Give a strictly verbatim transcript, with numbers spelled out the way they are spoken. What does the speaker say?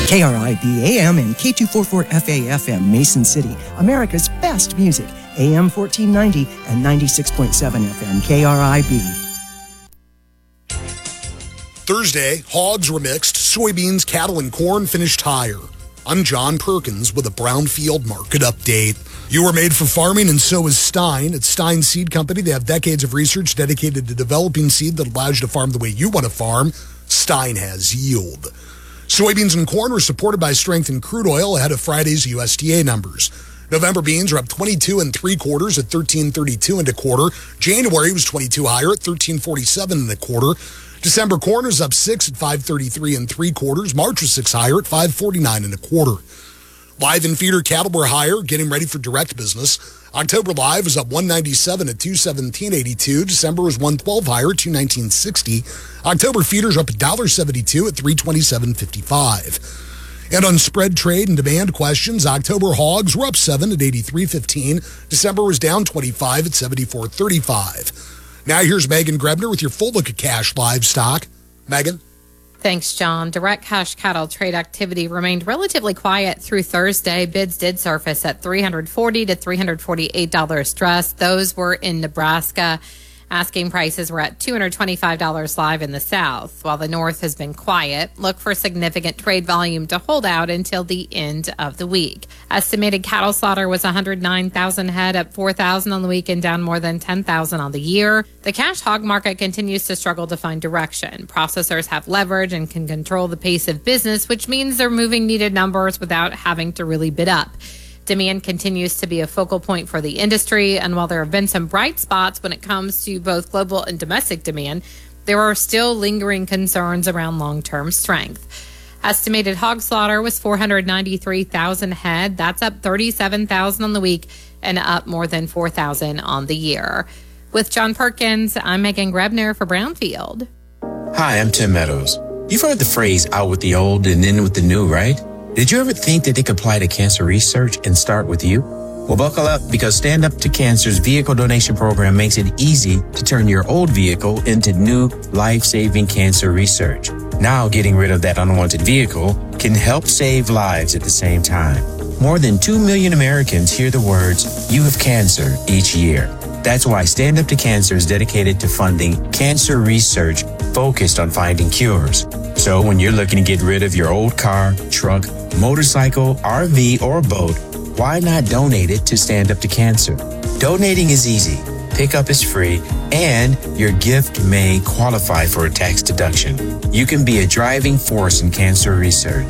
K R I B A M and K two forty-four F A F M, Mason City, America's best music, A M fourteen ninety and ninety-six point seven F M, K R I B. Thursday, hogs were mixed, soybeans, cattle, and corn finished higher. I'm John Perkins with a Brownfield Market Update. You were made for farming, and so is Stein. At Stein Seed Company, they have decades of research dedicated to developing seed that allows you to farm the way you want to farm. Stein has yield. Soybeans and corn were supported by strength in crude oil ahead of Friday's U S D A numbers. November beans are up twenty-two and three quarters at thirteen thirty-two and a quarter. January was twenty-two higher at thirteen forty-seven and a quarter. December corn is up six at five thirty-three and three quarters. March was six higher at five forty-nine and a quarter. Live and feeder cattle were higher, getting ready for direct business. October live was up one ninety-seven at two seventeen eighty-two. December was one twelve higher at two nineteen sixty. October feeders are up one seventy-two at three twenty-seven fifty-five. And on spread trade and demand questions, October hogs were up seven at eighty-three fifteen. December was down twenty-five at seventy-four thirty-five. Now here's Megan Grebner with your full look at cash livestock. Megan? Thanks, John. Direct cash cattle trade activity remained relatively quiet through Thursday. Bids did surface at three forty to three forty-eight dollars stress. Those were in Nebraska. Asking prices were at two hundred twenty-five dollars live in the South. While the North has been quiet, look for significant trade volume to hold out until the end of the week. Estimated cattle slaughter was one hundred nine thousand head, up four thousand on the week and down more than ten thousand on the year. The cash hog market continues to struggle to find direction. Processors have leverage and can control the pace of business, which means they're moving needed numbers without having to really bid up. Demand continues to be a focal point for the industry, and while there have been some bright spots when it comes to both global and domestic demand, there are still lingering concerns around long-term strength. Estimated hog slaughter was four hundred ninety-three thousand head. That's up thirty-seven thousand on the week and up more than four thousand on the year. With John Perkins, I'm Megan Grebner for Brownfield. Hi, I'm Tim Meadows. You've heard the phrase out with the old and in with the new, right? Did you ever think that they could apply to cancer research and start with you? Well, buckle up, because Stand Up to Cancer's vehicle donation program makes it easy to turn your old vehicle into new life-saving cancer research. Now, getting rid of that unwanted vehicle can help save lives at the same time. More than two million Americans hear the words, "You have cancer," each year. That's why Stand Up to Cancer is dedicated to funding cancer research focused on finding cures. So when you're looking to get rid of your old car, truck, motorcycle, R V, or boat, why not donate it to Stand Up to Cancer? Donating is easy, pickup is free, and your gift may qualify for a tax deduction. You can be a driving force in cancer research.